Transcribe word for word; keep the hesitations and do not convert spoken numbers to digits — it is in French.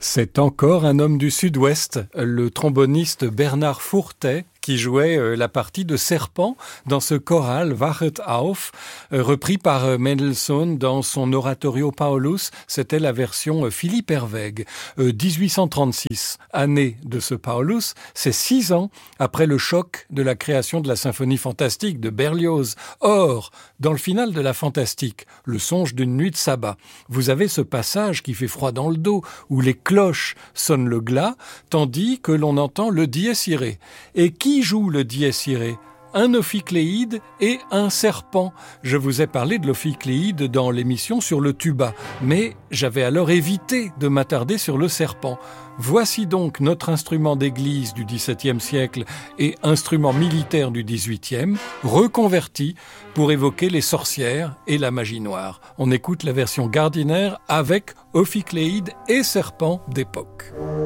C'est encore un homme du Sud-Ouest, le tromboniste Bernard Fourtet, qui jouait la partie de Serpent dans ce choral Wachet auf, repris par Mendelssohn dans son oratorio Paulus. C'était la version Philippe Herwegh. dix-huit cent trente-six, année de ce Paulus, c'est six ans après le choc de la création de la symphonie fantastique de Berlioz. Or, dans le final de la fantastique, le songe d'une nuit de sabbat, vous avez ce passage qui fait froid dans le dos, où les cloches sonnent le glas, tandis que l'on entend le dies irae. Et qui joue le dies irae? Un ophicléide et un serpent. Je vous ai parlé de l'ophicléide dans l'émission sur le tuba, mais j'avais alors évité de m'attarder sur le serpent. Voici donc notre instrument d'église du dix-septième siècle et instrument militaire du dix-huitième, reconverti pour évoquer les sorcières et la magie noire. On écoute la version Gardiner avec ophicléide et serpent d'époque.